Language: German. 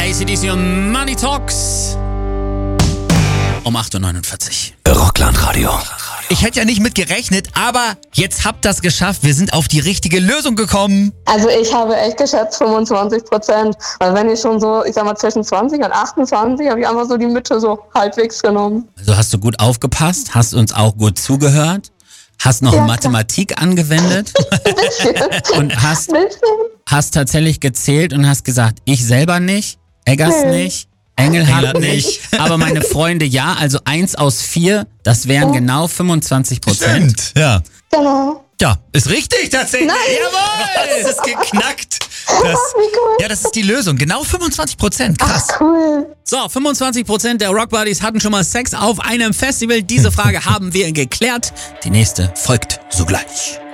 AC/DC und Money Talks. Um 8.49 Uhr. Rockland-Radio. Ich hätte ja nicht mit gerechnet, aber jetzt habt ihr es geschafft. Wir sind auf die richtige Lösung gekommen. Also ich habe echt geschätzt 25%. Weil wenn ich schon so, ich sag mal zwischen 20 und 28, habe ich einfach so die Mitte so halbwegs genommen. Also hast du gut aufgepasst, hast uns auch gut zugehört, hast noch Mathematik angewendet und hast tatsächlich gezählt und hast gesagt, ich selber nicht, Eggers nicht, Engelhardt nicht, aber meine Freunde ja, also 1 aus 4, das wären genau 25%. Stimmt, ja. Genau. Ja, ist richtig tatsächlich. Nein. Jawohl, es ist geknackt. Wie cool. Ja, das ist die Lösung. Genau 25%. Krass. Ach, cool. So, 25% der Rock Buddies hatten schon mal Sex auf einem Festival. Diese Frage haben wir geklärt. Die nächste folgt sogleich.